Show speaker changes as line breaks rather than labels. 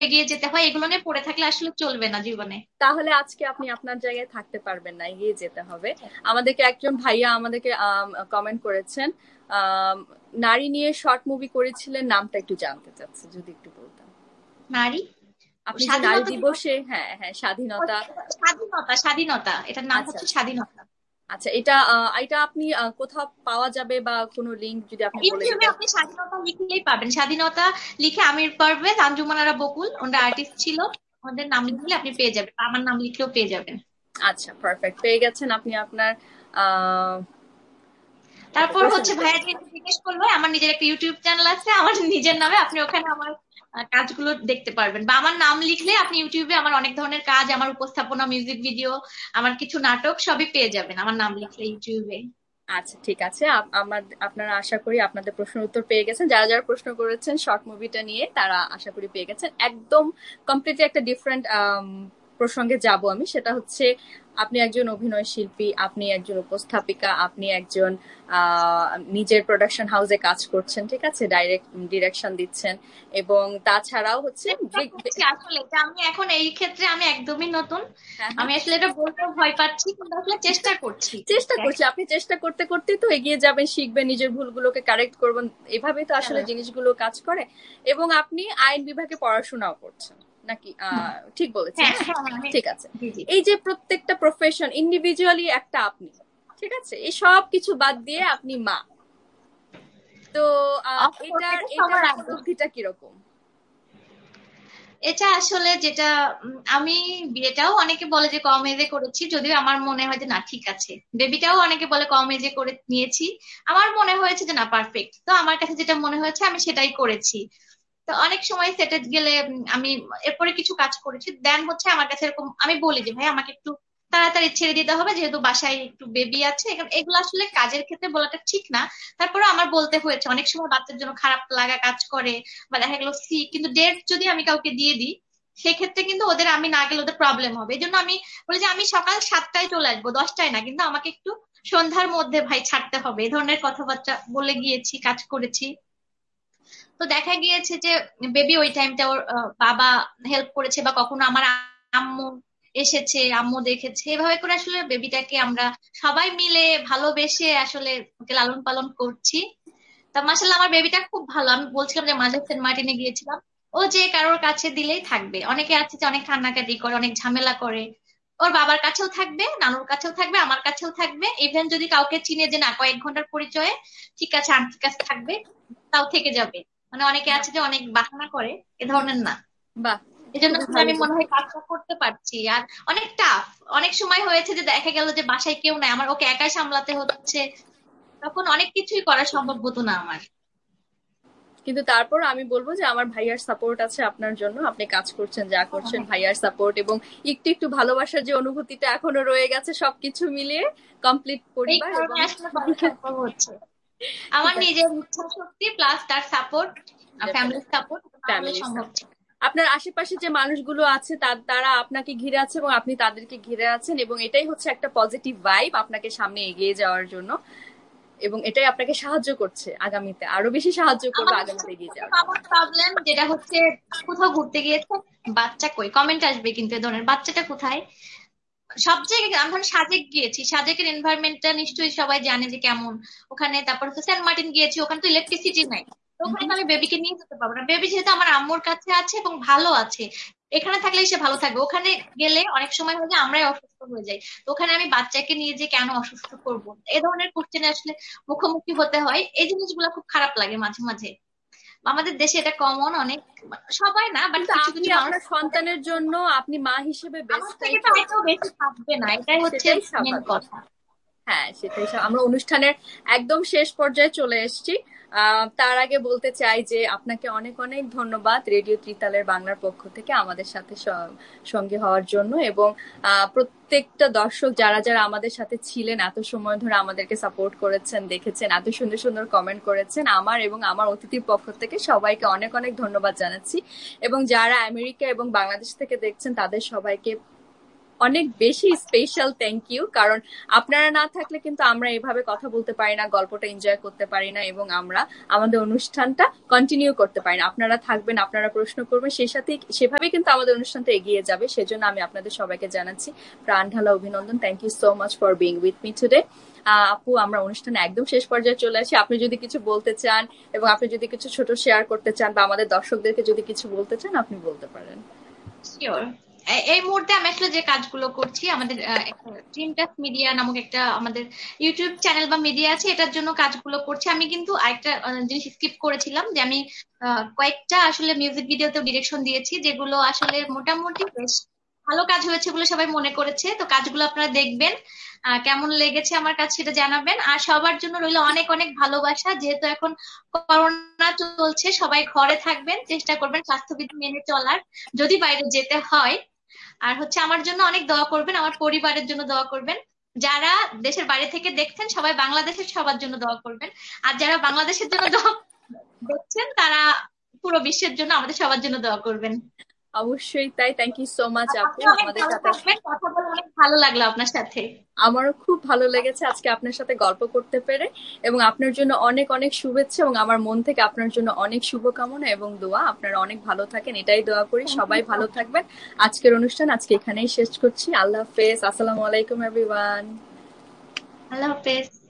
এগিয়ে যেতে হয়, এগুলো নিয়ে পড়ে থাকলে আসলে চলবে না জীবনে।
তাহলে আজকে আপনি আপনার জায়গায় থাকতে পারবেন না, এগিয়ে যেতে হবে। আমাদেরকে একজন ভাইয়া আমাদেরকে কমেন্ট করেছেন, আম, নারী নিয়ে শর্ট মুভি করেছিলেন, নামটা একটু জানতে চাচ্ছে, যদি একটু বলতেন।
নারী
আপনি যে নারী
স্বাধীনতা দিবস।
দিবসে, হ্যাঁ হ্যাঁ, স্বাধীনতা।
স্বাধীনতা, স্বাধীনতা, এটার নাম
আচ্ছা
হচ্ছে
আচ্ছা
স্বাধীনতা।
আচ্ছা, এটা এটা আপনি কোথাও পাওয়া যাবে বা কোনো লিংক যদি আপনি বলে
ইউটিউবে
দিতেন।
আপনি স্বাধীনতা লিখলেই পাবেন, স্বাধীনতা লিখে আমির পারভেজ, আঞ্জুমান আরা বকুল, ওনারা আর্টিস্ট ছিল, ওদের নাম লিখলে আপনি পেয়ে যাবেন, আমার নাম লিখলেও পেয়ে যাবেন।
আচ্ছা, পারফেক্ট, পেয়ে গেছেন আপনি আপনার আহ
তারপর হচ্ছে
প্রশ্নটা।
ভাইয়া যেহেতু জিজ্ঞেস করলো, আমার নিজের একটা ইউটিউব চ্যানেল আছে আমার নিজের নামে, আপনি ওখানে আমার কাজগুলো দেখতে পারবেন, বা আমার নাম লিখলে আপনি ইউটিউবে আমার অনেক ধরনের কাজ, আমার উপস্থাপনা, মিউজিক ভিডিও, আমার কিছু নাটক সবই পেয়ে যাবেন আমার নাম লিখলে ইউটিউবে।
আচ্ছা ঠিক আছে, আমার আপনারা আশা করি আপনাদের প্রশ্নের উত্তর পেয়ে গেছেন। যারা যারা প্রশ্ন করেছেন শর্ট মুভিটা নিয়ে, তারা আশা করি পেয়ে গেছেন। একদম কমপ্লিটলি একটা ডিফারেন্ট প্রসঙ্গে যাব আমি, সেটা হচ্ছে আপনি একজন অভিনয় শিল্পী, আপনি একজন উপস্থাপিকা, আপনি একজন নিজের প্রোডাকশন হাউসে কাজ করছেন, ঠিক আছে, ডিরেকশন দিচ্ছেন, এবং তাছাড়াও হচ্ছে
চেষ্টা করছি আসলে, যে আমি এখন এই ক্ষেত্রে আমি একদমই নতুন,
হ্যাঁ হ্যাঁ,
আমি আসলে এটা বলতেও ভয় পাচ্ছি, কিন্তু আসলে চেষ্টা করছি।
চেষ্টা করছি, আপনি চেষ্টা করতে করতেই তো এগিয়ে যাবেন, শিখবেন, নিজের ভুলগুলোকে কারেক্ট করবেন, এভাবেই তো আসলে
হ্যাঁ,
জিনিসগুলো কাজ করে। এবং আপনি আইন বিভাগে পড়াশোনাও করছেন নাকি? ঠিক বলেছি
হ্যাঁ,
না?
হ্যাঁ, হ্যাঁ,
ঠিক আছে।
জি জি।
এই যে প্রত্যেকটা প্রফেশন ইন্ডিভিজুয়ালি একটা আপনি, ঠিক আছে, এই সব কিছু বাদ দিয়ে আপনি মা, তো
অফকোর্স
এটার
এটা
এটার
সবার আগে।
উপলব্ধিটা কিরকম?
এটা আসলে যেটা আমি বিয়েটাও অনেকে বলে যে কম এজে করেছি, যদিও আমার মনে হয় যে না ঠিক আছে, বেবিটাও অনেকে বলে কম এজে করে নিয়েছি, আমার মনে হয়েছে যে না পারফেক্ট, তো আমার কাছে যেটা মনে হয়েছে আমি সেটাই করেছি। তো অনেক সময় সেটে গেলে আমি এরপরে কিছু কাজ করেছি, দেন হচ্ছে আমার কাছে এরকম আমি বলি যে ভাই আমাকে একটু তাড়াতাড়ি ছেড়ে দিতে হবে, যেহেতু বাসায় একটু বেবি আছে, এগুলো আসলে কাজের ক্ষেত্রে বলাটা ঠিক না, তারপরে আমার বলতে হয়েছে, অনেক সময় বাচ্চার জন্য খারাপ লাগা কাজ করে, বা দেখা গেলো কিন্তু ডেট যদি আমি কাউকে দিয়ে দিই, সেক্ষেত্রে কিন্তু ওদের আমি না গেলে ওদের প্রবলেম হবে, এই জন্য আমি বলি যে আমি সকাল 7টায় চলে আসবো, 10টায় না, কিন্তু আমাকে একটু সন্ধ্যার মধ্যে ভাই ছাড়তে হবে, এই ধরনের কথাবার্তা বলে গিয়েছি, কাজ করেছি। তো দেখা গিয়েছে যে বেবি ওই টাইমটা ওর বাবা হেল্প করেছে, বা কখনো আমার আম্মু এসেছে, আম্মু দেখেছে, এভাবে করে আসলে বেবিটাকে আমরা সবাই মিলে ভালোবেসে আসলে ওকে লালন পালন করছি। তা মাসাল্লাহ আমার বেবিটা খুব ভালো, আমি বলছিলাম যে মাঝে সেন্ট মার্টিনে গিয়েছিলাম, ও যে কারোর কাছে দিলেই থাকবে, অনেকে আছে যে অনেক কান্নাকাটি করে, অনেক ঝামেলা করে, ওর বাবার কাছেও থাকবে, নানুর কাছেও থাকবে, আমার কাছেও থাকবে, ইভেন যদি কাউকে চিনে যে না কয়েক ঘন্টার পরিচয়ে, ঠিক আছে আন্টির কাছে থাকবে, তাও থেকে যাবে। মানে অনেকে আছে যে অনেক বাহানা করে, এ ধরনের না।
বাহ,
এই জন্য
খুবই
আসলে
ভালো।
আমি মনে হয় কাজটা করতে পারছি। আর অনেক টাফ, অনেক সময় হয়েছে যে দেখা গেল যে বাসায় কেউ নাই, আমার ওকে একাই সামলাতে হচ্ছে, তখন অনেক কিছুই করা সম্ভব হতো না আমার।
কিন্তু তারপর আমি বলবো যে আমার ভাইয়ার সাপোর্ট আছে আপনার জন্য, আপনি কাজ করছেন যা
হ্যাঁ,
করছেন,
হ্যাঁ।
ভাইয়ার সাপোর্ট এবং একটু একটু ভালোবাসার যে অনুভূতিটা এখনো রয়ে গেছে, সবকিছু মিলিয়ে কমপ্লিট
এই
পরিবার
কারণে
এবং
আসলে করা সম্ভব হচ্ছে, আমার
ঠিক আছে,
নিজের ইচ্ছা শক্তি প্লাস তার সাপোর্ট, ফ্যামিলির
ডেফিনেটলি
সাপোর্ট, না হলে
ফ্যামিলির
সম্ভব
সাপোর্ট।
ছিল
আপনার আশেপাশে যে মানুষগুলো আছে তারা আপনাকে ঘিরে আছে এবং আপনি তাদেরকে ঘিরে আছেন, এবং এটাই হচ্ছে একটা পজিটিভ ভাইব আপনাকে সামনে এগিয়ে যাওয়ার জন্য, এবং এটাই আপনাকে সাহায্য করছে, আগামীতে আরো বেশি সাহায্য
না।
করবে
আমাদের
আগামীতে এগিয়ে
সবথেকে
যাওয়ার জন্য।
কমন প্রবলেম যেটা হচ্ছে, কোথাও ঘুরতে গিয়েছে, বাচ্চা কই, কমেন্ট আসবে কিন্তু এ ধরনের, বাচ্চাটা কোথায়। সব জায়গায় আমি ধরুন সাজেক গিয়েছি, সাজেকের এনভায়রনমেন্টটা নিশ্চয়ই সবাই জানে যে কেমন ওখানে, তারপর হচ্ছে সেন্ট মার্টিন গিয়েছি, ওখানে তো ইলেকট্রিসিটি নাই, তো ওখানে তো আমি বেবিকে নিয়ে যেতে পারবো না, বেবি যেহেতু আমার আম্মুর কাছে আছে এবং ভালো আছে, এখানে থাকলেই সে ভালো থাকবে, ওখানে গেলে অনেক সময় হয় যে আমরাই অসুস্থ হয়ে যাই, তো ওখানে আমি বাচ্চাকে নিয়ে যে কেন অসুস্থ করবো, এ ধরনের কোশ্চেনে আসলে মুখোমুখি হতে হয়, এই জিনিসগুলো খুব খারাপ লাগে মাঝে মাঝে। আমাদের দেশে এটা কমন অনেক, সবাই না বাট
কিন্তু
কিছু
আপনি
কিছু মানুষ।
আপনার সন্তানের জন্য আপনি মা হিসেবে
আমার
বেস্টটাই
থেকে তো
করবেন,
হয়তো বেশি থাকবে না, এটাই হচ্ছে
সেটাই
মেন
স্বাভাবিক।
কথা।
হ্যাঁ সেটাই আমরা অনুষ্ঠানের একদম শেষ পর্যায়ে চলে এসেছি। তার আগে বলতে চাই যে আপনাকে অনেক অনেক ধন্যবাদ রেডিও ত্রিতালের বাংলার পক্ষ থেকে আমাদের সাথে সঙ্গী হওয়ার জন্য, এবং প্রত্যেকটা দর্শক যারা যারা আমাদের সাথে ছিলেন, এত সময় ধরে আমাদেরকে সাপোর্ট করেছেন, দেখেছেন, এত সুন্দর সুন্দর কমেন্ট করেছেন, আমার এবং আমার অতিথির পক্ষ থেকে সবাইকে অনেক অনেক ধন্যবাদ জানাচ্ছি। এবং যারা আমেরিকা এবং বাংলাদেশ থেকে দেখছেন তাদের সবাইকে অনেক বেশি স্পেশাল থ্যাংক ইউ, কারণ আপনারা না থাকলে কিন্তু আমরা এভাবে কথা বলতে পারি না, গল্পটা এনজয় করতে পারি না, এবং আমরা আমাদের অনুষ্ঠানটা কন্টিনিউ করতে পারি না। আপনারা থাকবেন, আপনারা প্রশ্ন করবেন, সেই সাথে সেভাবে কিন্তু আমাদের অনুষ্ঠানটা এগিয়ে যাবে। সেজন্য আমি আপনাদের সবাইকে জানাচ্ছি প্রাণ ঢালা অভিনন্দন। Thank you so much for being with me today. আপু, আমরা অনুষ্ঠানে একদম শেষ পর্যায়ে চলে আসি। আপনি যদি কিছু বলতে চান এবং আপনি যদি কিছু ছোট শেয়ার করতে চান বা আমাদের দর্শকদেরকে যদি কিছু বলতে চান, আপনি বলতে পারেন।
শিওর। এই মুহূর্তে আমি আসলে যে কাজগুলো করছি, আমাদের ড্রিমটাচ মিডিয়া নামক একটা আমাদের ইউটিউব চ্যানেল বা মিডিয়া আছে, এটার জন্য কাজগুলো করছি। আমি কিন্তু আরেকটা জিনিস স্কিপ করেছিলাম, যে আমি কয়েকটা আসলে মিউজিক ভিডিওতেও ডিরেকশন দিয়েছি, যেগুলো আসলে মোটামুটি বেশ ভালো কাজ হয়েছে বলে সবাই মনে করেছে। তো কাজগুলো আপনারা দেখবেন, কেমন লেগেছে আমার কাছে সেটা জানাবেন। আর সবার জন্য রইল অনেক অনেক ভালোবাসা। যেহেতু এখন করোনা চলছে, সবাই ঘরে থাকবেন, চেষ্টা করবেন স্বাস্থ্যবিধি মেনে চলার, যদি বাইরে যেতে হয়। আর হচ্ছে আমার জন্য অনেক দোয়া করবেন, আমার পরিবারের জন্য দোয়া করবেন। যারা দেশের বাইরে থেকে দেখছেন সবাই বাংলাদেশের সবার জন্য দোয়া করবেন। আর যারা বাংলাদেশের জন্য দোয়া দেখছেন, তারা পুরো বিশ্বের জন্য, আমাদের সবার জন্য দোয়া করবেন।
অবশ্যই তাই। থ্যাংক ইউ সো মাচ আপু
আপনি অনেক
আমাদের
ভালো
সাথে।
থাকবেন, কথা বলে অনেক ভালো লাগলো আপনার সাথে।
আমারও খুব ভালো লেগেছে আজকে আপনার সাথে গল্প করতে পেরে, এবং আপনার জন্য অনেক অনেক শুভেচ্ছা, এবং আমার মন থেকে আপনার জন্য অনেক শুভকামনা এবং দোয়া। আপনারা অনেক ভালো থাকেন, এটাই দোয়া করি।
থ্যাংক ইউ
সবাই
সো
ভালো
মাচ।
থাকবেন। আজকের অনুষ্ঠান আজকে এখানেই শেষ করছি। আল্লাহ হাফেজ। আসসালামু আলাইকুম এভরিওয়ান।
আল্লাহ হাফেজ।